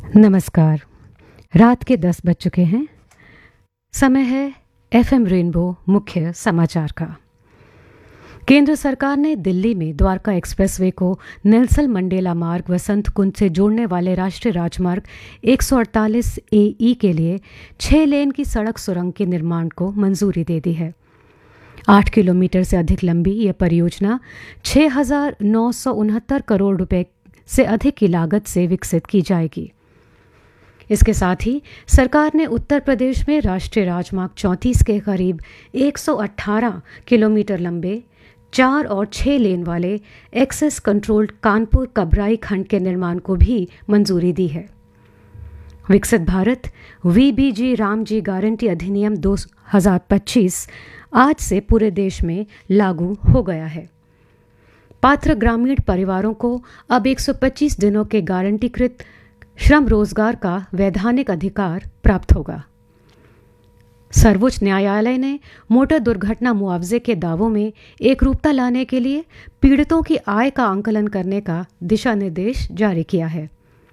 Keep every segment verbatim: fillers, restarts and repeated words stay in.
नमस्कार। रात के दस बज चुके हैं। समय है एफएम रेनबो मुख्य समाचार का। केंद्र सरकार ने दिल्ली में द्वारका एक्सप्रेसवे को नेल्सन मंडेला मार्ग वसंत कुंज से जोड़ने वाले राष्ट्रीय राजमार्ग एक सौ अड़तालीस ए ई के लिए छह लेन की सड़क सुरंग के निर्माण को मंजूरी दे दी है। आठ किलोमीटर से अधिक लंबी यह परियोजना छह हजार नौ सौ उनहत्तर करोड़ रुपए से अधिक की लागत से विकसित की जाएगी। इसके साथ ही सरकार ने उत्तर प्रदेश में राष्ट्रीय राजमार्ग चौंतीस के करीब एक सौ अठारह किलोमीटर लंबे चार और छह लेन वाले एक्सेस कंट्रोल्ड कानपुर कबराई खंड के निर्माण को भी मंजूरी दी है। विकसित भारत वीबीजी रामजी गारंटी अधिनियम दो हज़ार पच्चीस आज से पूरे देश में लागू हो गया है। पात्र ग्रामीण परिवारों को अब एक सौ पच्चीस दिनों के गारंटीकृत श्रम रोजगार का वैधानिक अधिकार प्राप्त होगा। सर्वोच्च न्यायालय ने मोटर दुर्घटना मुआवजे के दावों में एकरूपता लाने के लिए पीड़ितों की आय का आंकलन करने का दिशा निर्देश जारी किया है।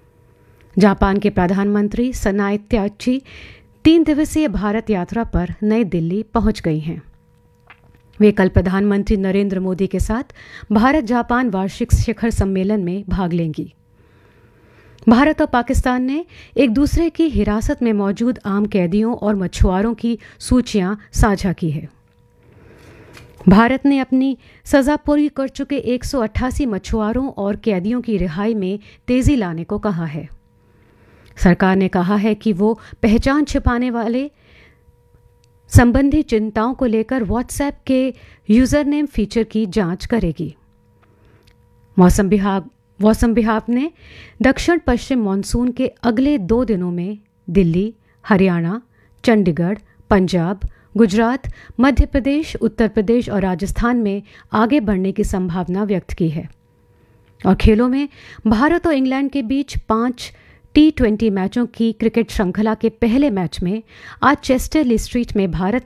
जापान के प्रधानमंत्री सनाए त्याची तीन दिवसीय भारत यात्रा पर नई दिल्ली पहुंच गई हैं। वे कल प्रधानमंत्री नरेंद्र मोदी के साथ भारत जापान वार्षिक शिखर सम्मेलन में भाग लेंगी। भारत और पाकिस्तान ने एक दूसरे की हिरासत में मौजूद आम कैदियों और मछुआरों की सूचियां साझा की है। भारत ने अपनी सजा पूरी कर चुके एक सौ अट्ठासी मछुआरों और कैदियों की रिहाई में तेजी लाने को कहा है। सरकार ने कहा है कि वो पहचान छिपाने वाले संबंधी चिंताओं को लेकर व्हाट्सएप के यूजर नेम फीचर की जांच करेगी। मौसम विभाग मौसम विभाग ने दक्षिण पश्चिम मानसून के अगले दो दिनों में दिल्ली, हरियाणा, चंडीगढ़, पंजाब, गुजरात, मध्य प्रदेश, उत्तर प्रदेश और राजस्थान में आगे बढ़ने की संभावना व्यक्त की है। और खेलों में भारत और इंग्लैंड के बीच पांच टी ट्वेंटी मैचों की क्रिकेट श्रृंखला के पहले मैच में आज चेस्टर ली स्ट्रीट में भारत